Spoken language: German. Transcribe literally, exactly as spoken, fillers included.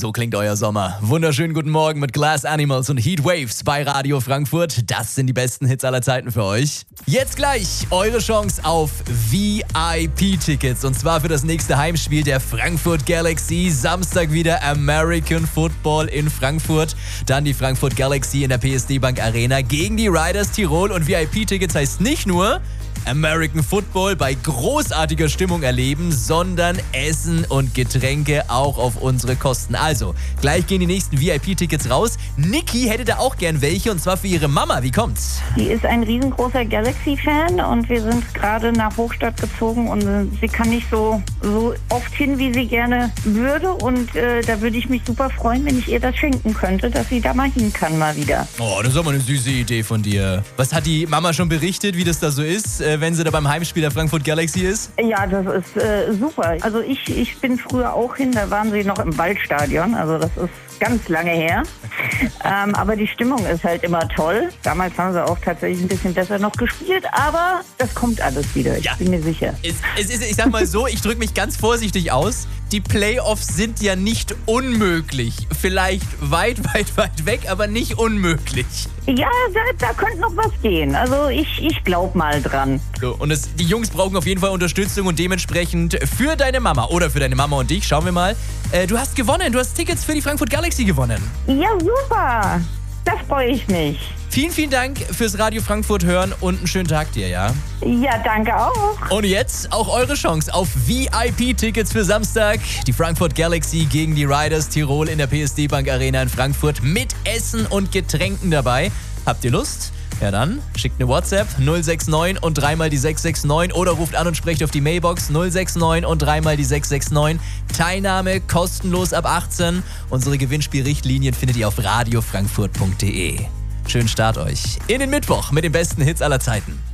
So klingt euer Sommer. Wunderschönen guten Morgen mit Glass Animals und Heat Waves bei Radio Frankfurt. Das sind die besten Hits aller Zeiten für euch. Jetzt gleich eure Chance auf V I P-Tickets. Und zwar für das nächste Heimspiel der Frankfurt Galaxy. Samstag wieder American Football in Frankfurt. Dann die Frankfurt Galaxy in der P S D Bank Arena gegen die Riders Tirol. Und V I P-Tickets heißt nicht nur American Football bei großartiger Stimmung erleben, sondern Essen und Getränke auch auf unsere Kosten. Also, gleich gehen die nächsten V I P-Tickets raus. Niki hätte da auch gern welche, und zwar für ihre Mama. Wie kommt's? Die ist ein riesengroßer Galaxy-Fan und wir sind gerade nach Hochstadt gezogen und äh, sie kann nicht so, so oft hin, wie sie gerne würde. Und äh, da würde ich mich super freuen, wenn ich ihr das schenken könnte, dass sie da mal hin kann mal wieder. Oh, das ist aber eine süße Idee von dir. Was hat die Mama schon berichtet, wie das da so ist, äh, wenn sie da beim Heimspiel der Frankfurt Galaxy ist? Ja, das ist äh, super. Also ich, ich bin früher auch hin, da waren sie noch im Waldstadion, also das ist ganz lange her. ähm, aber die Stimmung ist halt immer toll. Damals haben sie auch tatsächlich ein bisschen besser noch gespielt, aber das kommt alles wieder, ich ja. bin mir sicher. Es, es ist, ich sag mal so, ich drücke mich ganz vorsichtig aus. Die Playoffs sind ja nicht unmöglich. Vielleicht weit, weit, weit weg, aber nicht unmöglich. Ja, da, da könnte noch was gehen. Also ich, ich glaube mal dran. So, und es, die Jungs brauchen auf jeden Fall Unterstützung und dementsprechend für deine Mama oder für deine Mama und dich, schauen wir mal. Äh, du hast gewonnen, du hast Tickets für die Frankfurt Galaxy gewonnen. Ja, super. Da freue ich mich. Vielen, vielen Dank fürs Radio Frankfurt hören und einen schönen Tag dir, ja? Ja, danke auch. Und jetzt auch eure Chance auf V I P-Tickets für Samstag. Die Frankfurt Galaxy gegen die Riders Tirol in der P S D Bank Arena in Frankfurt mit Essen und Getränken dabei. Habt ihr Lust? Ja dann, schickt eine WhatsApp null sechs neun und dreimal die sechs sechs neun oder ruft an und sprecht auf die Mailbox null sechs neun und dreimal die sechs sechs neun. Teilnahme kostenlos ab achtzehn. Unsere Gewinnspielrichtlinien findet ihr auf radiofrankfurt punkt de. Schönen Start euch in den Mittwoch mit den besten Hits aller Zeiten.